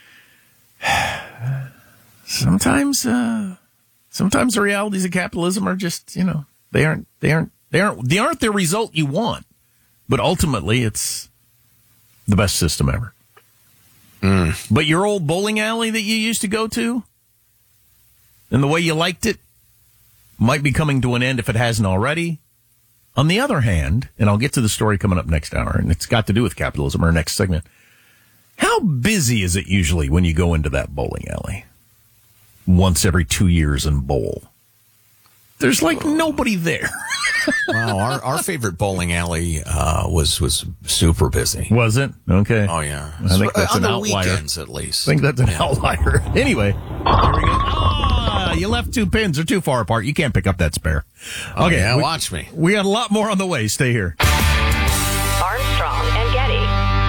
sometimes the realities of capitalism are just, they aren't the result you want. But ultimately, it's the best system ever. But your old bowling alley that you used to go to and the way you liked it might be coming to an end if it hasn't already. On the other hand, and I'll get to the story coming up next hour, and it's got to do with capitalism, our next segment. How busy is it usually when you go into that bowling alley once every 2 years and bowl? There's like nobody there. Wow, our favorite bowling alley was super busy. Was it? Okay. Oh, yeah. I think that's an outlier. On the weekends, at least. I think that's an outlier. Anyway, here we go. You left two pins. They're too far apart. You can't pick up that spare. Okay, yeah, watch me. We got a lot more on the way. Stay here. Armstrong and Getty.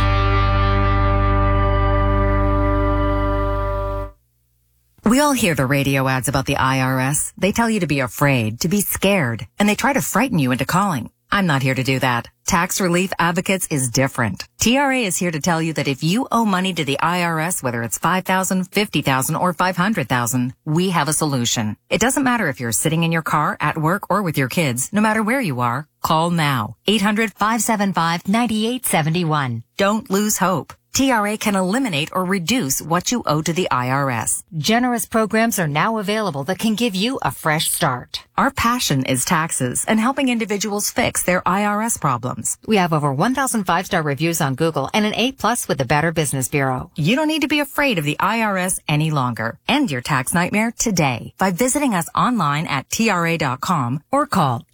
We all hear the radio ads about the IRS. They tell you to be afraid, to be scared, and they try to frighten you into calling. I'm not here to do that. Tax Relief Advocates is different. TRA is here to tell you that if you owe money to the IRS, whether it's $5,000, $50,000, or $500,000, we have a solution. It doesn't matter if you're sitting in your car, at work, or with your kids. No matter where you are, call now. 800-575-9871. Don't lose hope. TRA can eliminate or reduce what you owe to the IRS. Generous programs are now available that can give you a fresh start. Our passion is taxes and helping individuals fix their IRS problems. We have over 1,000 5-star reviews on Google and an A+ with the Better Business Bureau. You don't need to be afraid of the IRS any longer. End your tax nightmare today by visiting us online at TRA.com or call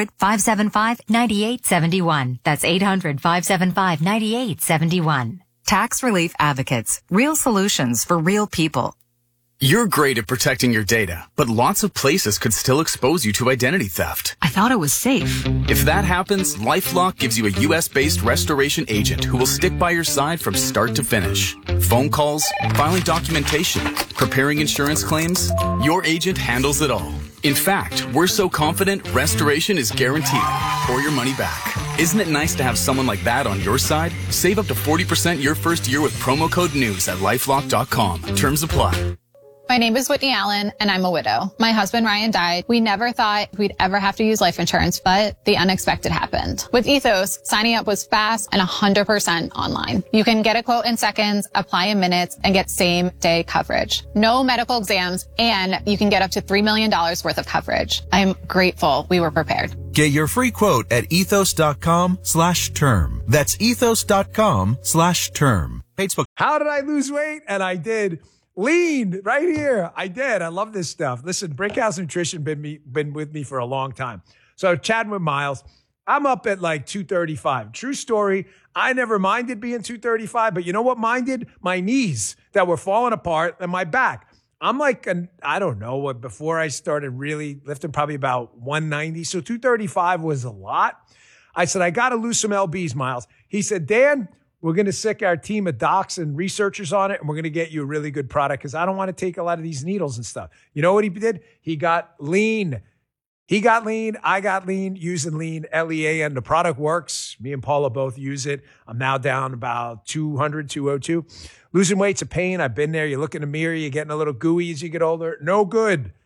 800-575-9871. That's 800-575-9871. Tax Relief Advocates. Real solutions for real people. You're great at protecting your data, but lots of places could still expose you to identity theft. I thought it was safe. If that happens, LifeLock gives you a U.S.-based restoration agent who will stick by your side from start to finish. Phone calls, filing documentation, preparing insurance claims, your agent handles it all. In fact, we're so confident restoration is guaranteed or your money back. Isn't it nice to have someone like that on your side? Save up to 40% your first year with promo code NEWS at LifeLock.com. Terms apply. My name is Whitney Allen, and I'm a widow. My husband, Ryan, died. We never thought we'd ever have to use life insurance, but the unexpected happened. With Ethos, signing up was fast and 100% online. You can get a quote in seconds, apply in minutes, and get same-day coverage. No medical exams, and you can get up to $3 million worth of coverage. I'm grateful we were prepared. Get your free quote at ethos.com/term. That's ethos.com/term. Facebook. How did I lose weight? And I did. Lean right here. I did. I love this stuff. Listen, Brickhouse Nutrition been with me for a long time. So chatting with Miles, I'm up at like 235. True story. I never minded being 235, but you know what minded? My knees that were falling apart and my back. I'm like, I don't know what, before I started really lifting, probably about 190. So 235 was a lot. I said, I got to lose some lbs, Miles. He said, Dan, we're going to sick our team of docs and researchers on it, and we're going to get you a really good product because I don't want to take a lot of these needles and stuff. You know what he did? He got lean. He got lean. I got lean, using lean, L-E-A-N. The product works. Me and Paula both use it. I'm now down about 200, 202. Losing weight's a pain. I've been there. You look in the mirror, you're getting a little gooey as you get older. No good.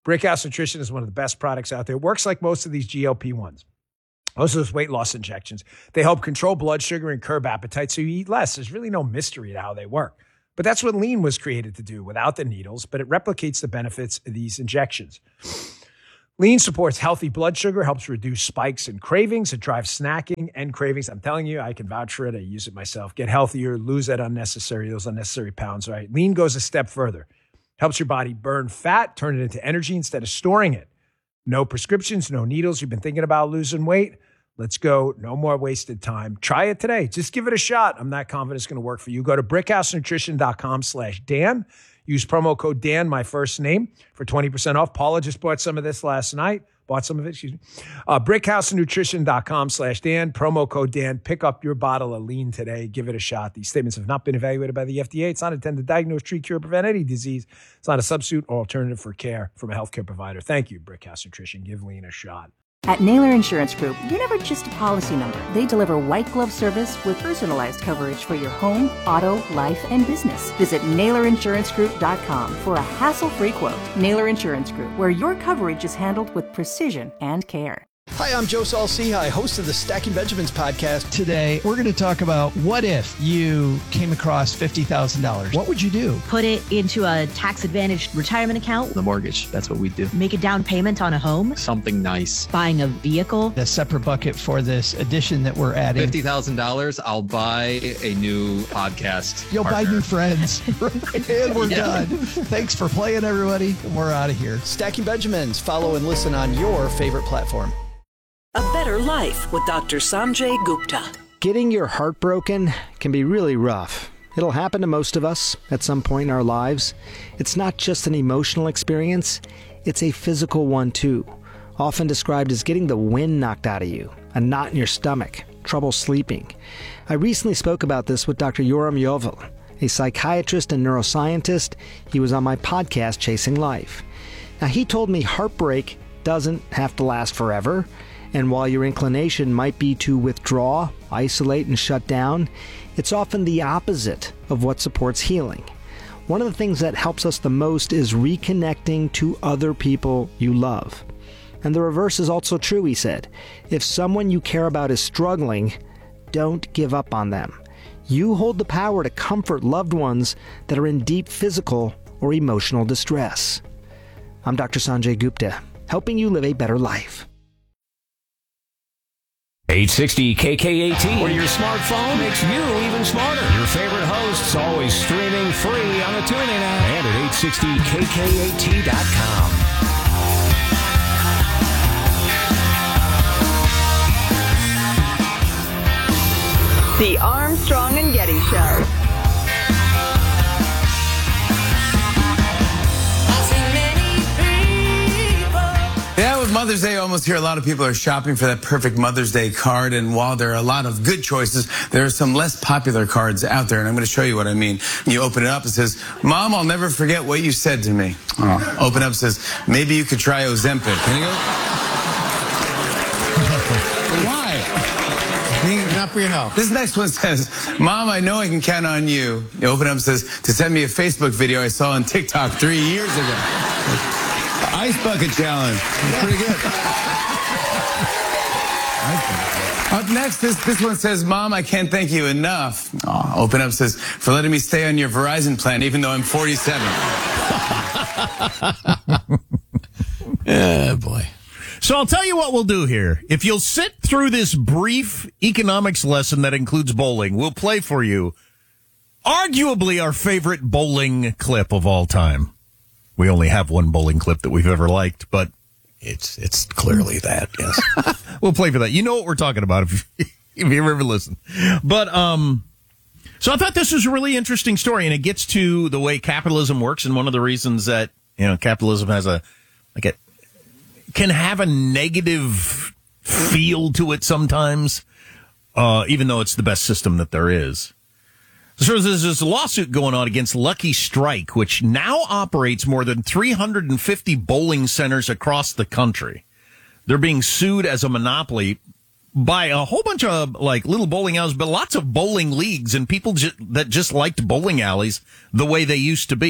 Brickhouse Nutrition is one of the best products out there. It works like most of these GLP-1s. Most of those weight loss injections. They help control blood sugar and curb appetite so you eat less. There's really no mystery to how they work. But that's what Lean was created to do without the needles, but it replicates the benefits of these injections. Lean supports healthy blood sugar, helps reduce spikes and cravings. It drives snacking and cravings. I'm telling you, I can vouch for it. I use it myself. Get healthier, lose those unnecessary pounds, right? Lean goes a step further. Helps your body burn fat, turn it into energy instead of storing it. No prescriptions, no needles. You've been thinking about losing weight? Let's go. No more wasted time. Try it today. Just give it a shot. I'm not confident it's going to work for you. Go to brickhousenutrition.com/Dan. Use promo code Dan, my first name, for 20% off. Paula just bought some of this last night. brickhousenutrition.com/Dan. Promo code Dan. Pick up your bottle of Lean today. Give it a shot. These statements have not been evaluated by the FDA. It's not intended to diagnose, treat, cure, prevent any disease. It's not a substitute or alternative for care from a healthcare provider. Thank you, Brickhouse Nutrition. Give Lean a shot. At Naylor Insurance Group, you're never just a policy number. They deliver white glove service with personalized coverage for your home, auto, life, and business. Visit NaylorInsuranceGroup.com for a hassle-free quote. Naylor Insurance Group, where your coverage is handled with precision and care. Hi, I'm Joe Saul-Sehy, host of the Stacking Benjamins podcast. Today, we're going to talk about what if you came across $50,000? What would you do? Put it into a tax-advantaged retirement account. The mortgage, that's what we do. Make a down payment on a home. Something nice. Buying a vehicle. A separate bucket for this addition that we're adding. $50,000, I'll buy a new podcast You'll partner. buy new friends. And we're done. Thanks for playing, everybody. We're out of here. Stacking Benjamins. Follow and listen on your favorite platform. A Better Life with Dr. Sanjay Gupta. Getting your heart broken can be really rough. It'll happen to most of us at some point in our lives. It's not just an emotional experience, it's a physical one too. Often described as getting the wind knocked out of you, a knot in your stomach, trouble sleeping. I recently spoke about this with Dr. Yoram Yovel, a psychiatrist and neuroscientist. He was on my podcast, Chasing Life. Now, he told me heartbreak doesn't have to last forever. And while your inclination might be to withdraw, isolate, and shut down, it's often the opposite of what supports healing. One of the things that helps us the most is reconnecting to other people you love. And the reverse is also true, he said. If someone you care about is struggling, don't give up on them. You hold the power to comfort loved ones that are in deep physical or emotional distress. I'm Dr. Sanjay Gupta, helping you live a better life. 860 KKAT, where your smartphone makes you even smarter. Your favorite hosts always streaming free on the TuneIn app and at 860KKAT.com. The Armstrong and Getty Show. Yeah, with Mother's Day almost here, a lot of people are shopping for that perfect Mother's Day card. And while there are a lot of good choices, there are some less popular cards out there. And I'm going to show you what I mean. When you open it up, it says, "Mom, I'll never forget what you said to me." Oh. Open up, it says, "Maybe you could try Ozempic." Can you go? Why? Not for your health. This next one says, "Mom, I know I can count on you." You open up, it says, "To send me a Facebook video I saw on TikTok 3 years ago." Ice bucket challenge. Pretty good. Up next, this one says, "Mom, I can't thank you enough." Oh, open up, says, "For letting me stay on your Verizon plan, even though I'm 47. Yeah, boy. So I'll tell you what we'll do here. If you'll sit through this brief economics lesson that includes bowling, we'll play for you arguably our favorite bowling clip of all time. We only have one bowling clip that we've ever liked, but it's clearly that, yes. We'll play for that. You know what we're talking about if you've ever listened. But, so I thought this was a really interesting story, and it gets to the way capitalism works, and one of the reasons that, capitalism has can have a negative feel to it sometimes, even though it's the best system that there is. So there's this lawsuit going on against Lucky Strike, which now operates more than 350 bowling centers across the country. They're being sued as a monopoly by a whole bunch of little bowling alleys, but lots of bowling leagues and people that just liked bowling alleys the way they used to be.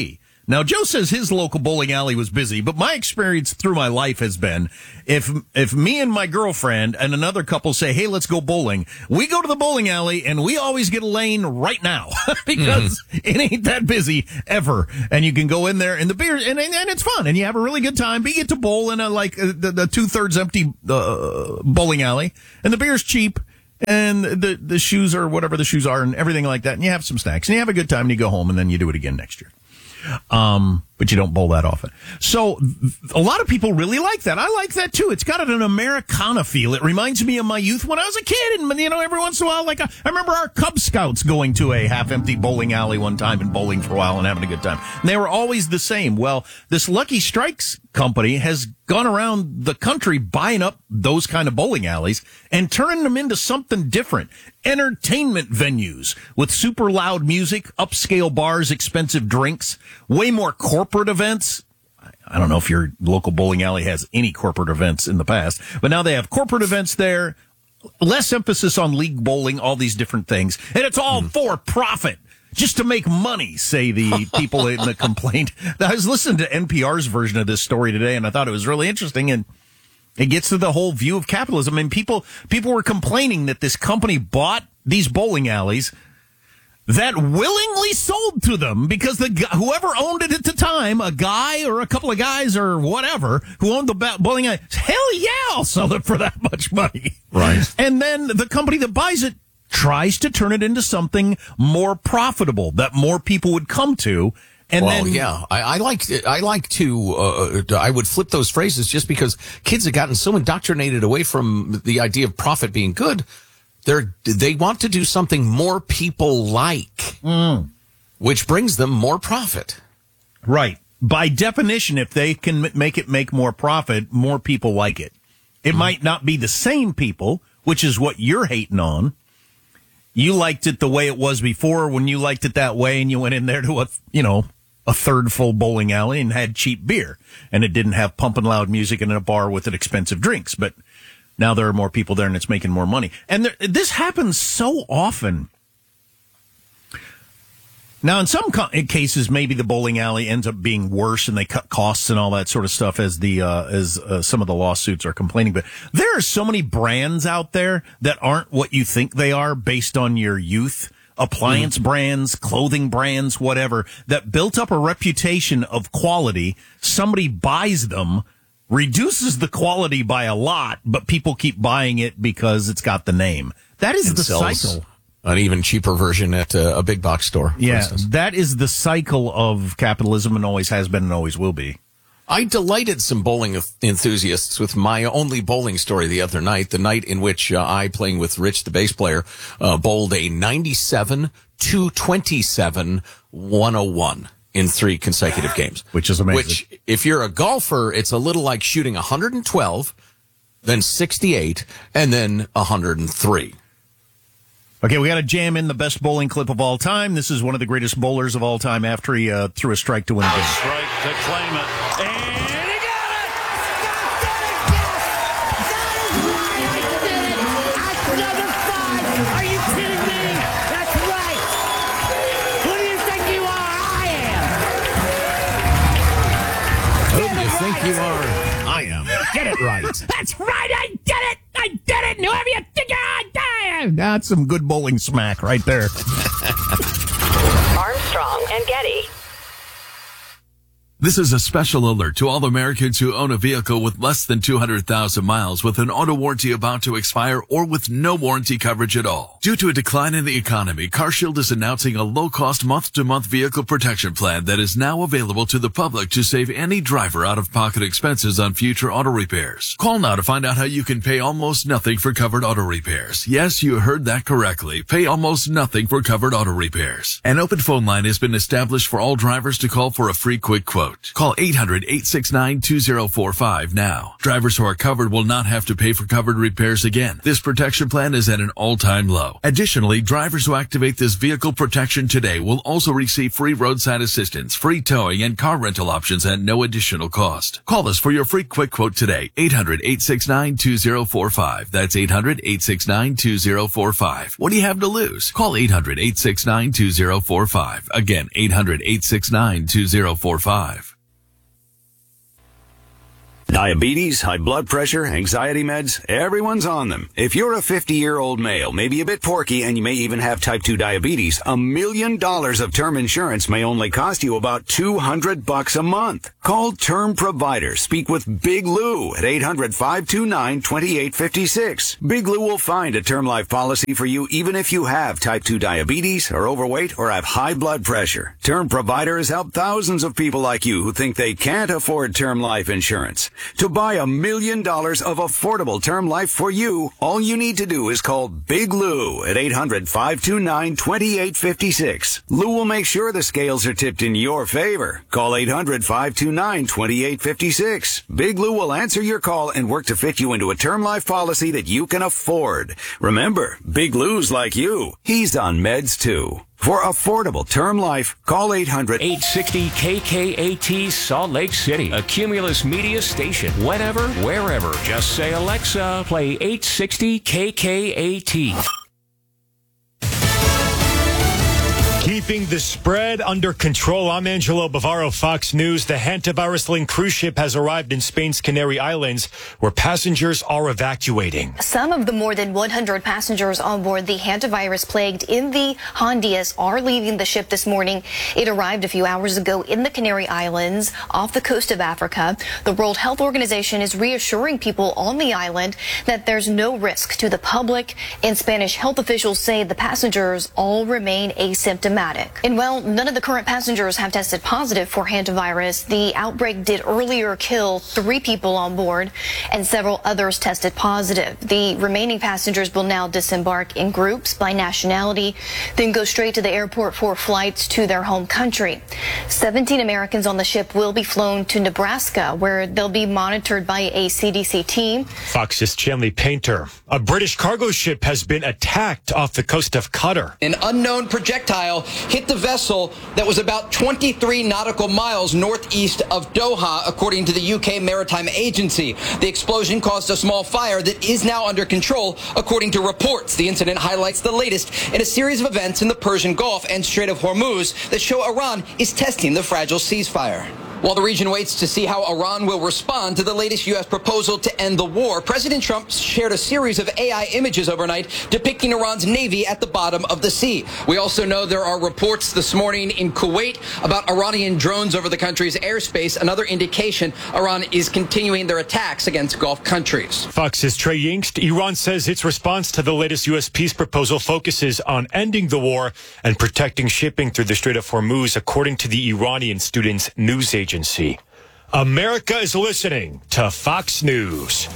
Now, Joe says his local bowling alley was busy, but my experience through my life has been if me and my girlfriend and another couple say, hey, let's go bowling, we go to the bowling alley and we always get a lane right now because it ain't that busy ever. And you can go in there and the beer, and it's fun and you have a really good time. But you get to bowl in the 2/3 empty bowling alley, and the beer's cheap. And the shoes are whatever the shoes are and everything like that. And you have some snacks and you have a good time and you go home and then you do it again next year. But you don't bowl that often. So a lot of people really like that. I like that too. It's got an Americana feel. It reminds me of my youth when I was a kid. And, every once in a while, I remember our Cub Scouts going to a half-empty bowling alley one time and bowling for a while and having a good time. And they were always the same. Well, this Lucky Strikes company has gone around the country buying up those kind of bowling alleys and turning them into something different. Entertainment venues with super loud music, upscale bars, expensive drinks, way more corporate events. I don't know if your local bowling alley has any corporate events in the past, but now they have corporate events there, less emphasis on league bowling, all these different things. And it's all for profit. Just to make money, say the people in the complaint. I was listening to NPR's version of this story today, and I thought it was really interesting, and it gets to the whole view of capitalism. And people were complaining that this company bought these bowling alleys that willingly sold to them because whoever owned it at the time, a guy or a couple of guys or whatever, who owned the bowling alley, hell yeah, I'll sell it for that much money. Right. And then the company that buys it tries to turn it into something more profitable that more people would come to. And I would flip those phrases just because kids have gotten so indoctrinated away from the idea of profit being good. They want to do something more people like, which brings them more profit. Right. By definition, if they can make more profit, more people like it. It might not be the same people, which is what you're hating on. You liked it the way it was before when you liked it that way and you went in there to a third full bowling alley and had cheap beer and it didn't have pumping loud music and in a bar with expensive drinks. But now there are more people there and it's making more money. And this happens so often. Now, in some cases, maybe the bowling alley ends up being worse and they cut costs and all that sort of stuff as some of the lawsuits are complaining. But there are so many brands out there that aren't what you think they are based on your youth. Appliance brands, clothing brands, whatever, that built up a reputation of quality. Somebody buys them, reduces the quality by a lot, but people keep buying it because it's got the name. That is the cycle. An even cheaper version at a big box store. Yeah, that is the cycle of capitalism and always has been and always will be. I delighted some bowling enthusiasts with my only bowling story the other night, the night in which I, playing with Rich, the bass player, bowled a 97-227-101 in 3 consecutive games. Which is amazing. Which, if you're a golfer, it's a little like shooting 112, then 68, and then 103. Okay, we got to jam in the best bowling clip of all time. This is one of the greatest bowlers of all time after he threw a strike to win a game. Strike to claim it. And he got it! Another 5! Are you kidding me? That's right! Who do you think you are? I am! Who do you think you are? I am. Get it right. That's right, I did it! I did it! And whoever you think I am! That's some good bowling smack right there. Armstrong and Getty. This is a special alert to all Americans who own a vehicle with less than 200,000 miles with an auto warranty about to expire or with no warranty coverage at all. Due to a decline in the economy, CarShield is announcing a low-cost month-to-month vehicle protection plan that is now available to the public to save any driver out-of-pocket expenses on future auto repairs. Call now to find out how you can pay almost nothing for covered auto repairs. Yes, you heard that correctly. Pay almost nothing for covered auto repairs. An open phone line has been established for all drivers to call for a free quick quote. quote. Call 800-869-2045 now. Drivers who are covered will not have to pay for covered repairs again. This protection plan is at an all-time low. Additionally, drivers who activate this vehicle protection today will also receive free roadside assistance, free towing, and car rental options at no additional cost. Call us for your free quick quote today. 800-869-2045. That's 800-869-2045. What do you have to lose? Call 800-869-2045. Again, 800-869-2045. Diabetes, high blood pressure, anxiety meds, everyone's on them. If you're a 50-year-old male, maybe a bit porky, and you may even have type 2 diabetes, $1 million of term insurance may only cost you about $200 a month. Call Term Provider. Speak with Big Lou at 800-529-2856. Big Lou will find a term life policy for you even if you have type 2 diabetes, are overweight, or have high blood pressure. Term Provider has helped thousands of people like you who think they can't afford term life insurance. To buy $1 million of affordable term life for you, all you need to do is call Big Lou at 800-529-2856. Lou will make sure the scales are tipped in your favor. Call 800-529-2856. Big Lou will answer your call and work to fit you into a term life policy that you can afford. Remember, Big Lou's like you. He's on meds too. For affordable term life, call 860-KKAT Salt Lake City, a Cumulus Media station. Whenever, wherever. Just say, Alexa, play 860-KKAT. Keeping the spread under control. I'm Angelo Bavaro, Fox News. The hantavirus-linked cruise ship has arrived in Spain's Canary Islands, where passengers are evacuating. Some of the more than 100 passengers on board the hantavirus-plagued in the Hondias are leaving the ship this morning. It arrived a few hours ago in the Canary Islands off the coast of Africa. The World Health Organization is reassuring people on the island that there's no risk to the public, and Spanish health officials say the passengers all remain asymptomatic. And while none of the current passengers have tested positive for hantavirus, the outbreak did earlier kill 3 people on board, and several others tested positive. The remaining passengers will now disembark in groups by nationality, then go straight to the airport for flights to their home country. 17 Americans on the ship will be flown to Nebraska, where they'll be monitored by a CDC team. Fox's Chanley Painter. A British cargo ship has been attacked off the coast of Qatar. An unknown projectile hit the vessel that was about 23 nautical miles northeast of Doha, according to the UK Maritime Agency. The explosion caused a small fire that is now under control, according to reports. The incident highlights the latest in a series of events in the Persian Gulf and Strait of Hormuz that show Iran is testing the fragile ceasefire. While the region waits to see how Iran will respond to the latest U.S. proposal to end the war, President Trump shared a series of AI images overnight depicting Iran's navy at the bottom of the sea. We also know there are reports this morning in Kuwait about Iranian drones over the country's airspace, another indication Iran is continuing their attacks against Gulf countries. Fox's Trey Yingst. Iran says its response to the latest U.S. peace proposal focuses on ending the war and protecting shipping through the Strait of Hormuz, according to the Iranian Students News Agency. America is listening to Fox News.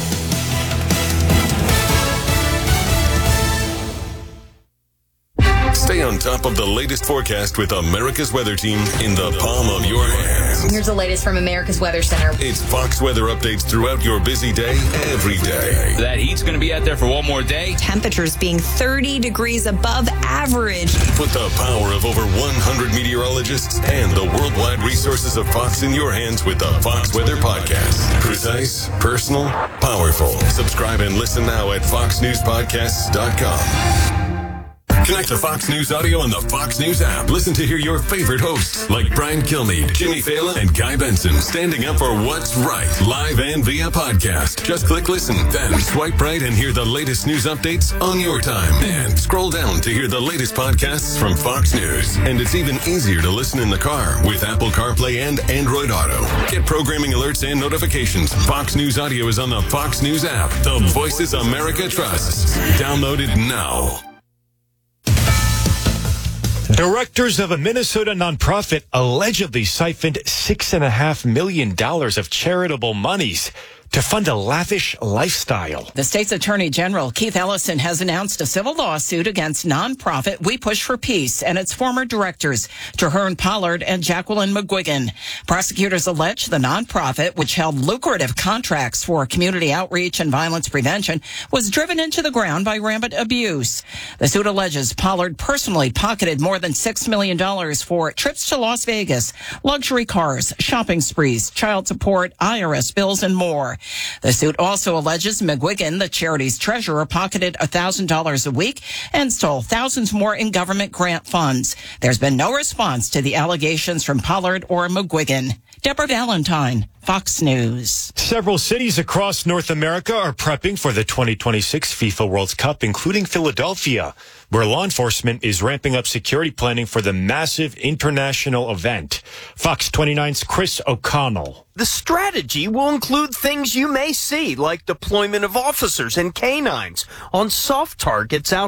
Stay on top of the latest forecast with America's Weather Team in the palm of your hands. Here's the latest from America's Weather Center. It's Fox weather updates throughout your busy day, every day. That heat's going to be out there for one more day. Temperatures being 30 degrees above average. Put the power of over 100 meteorologists and the worldwide resources of Fox in your hands with the Fox Weather Podcast. Precise, personal, powerful. Subscribe and listen now at foxnewspodcasts.com. Connect to Fox News Audio on the Fox News app. Listen to hear your favorite hosts like Brian Kilmeade, Jimmy Fallon, and Guy Benson standing up for what's right, live and via podcast. Just click listen, then swipe right and hear the latest news updates on your time. And scroll down to hear the latest podcasts from Fox News. And it's even easier to listen in the car with Apple CarPlay and Android Auto. Get programming alerts and notifications. Fox News Audio is on the Fox News app. The voices America trusts. Download it now. Directors of a Minnesota nonprofit allegedly siphoned $6.5 million of charitable monies. to fund a lavish lifestyle. The state's attorney general, Keith Ellison, has announced a civil lawsuit against nonprofit We Push for Peace and its former directors, Traherne Pollard and Jacqueline McGuigan. Prosecutors allege the nonprofit, which held lucrative contracts for community outreach and violence prevention, was driven into the ground by rampant abuse. The suit alleges Pollard personally pocketed more than $6 million for trips to Las Vegas, luxury cars, shopping sprees, child support, IRS bills, and more. The suit also alleges McGuigan, the charity's treasurer, pocketed $1,000 a week and stole thousands more in government grant funds. There's been no response to the allegations from Pollard or McGuigan. Deborah Valentine, Fox News. Several cities across North America are prepping for the 2026 FIFA World Cup, including Philadelphia, where law enforcement is ramping up security planning for the massive international event. Fox 29's Chris O'Connell. The strategy will include things you may see, like deployment of officers and canines on soft targets out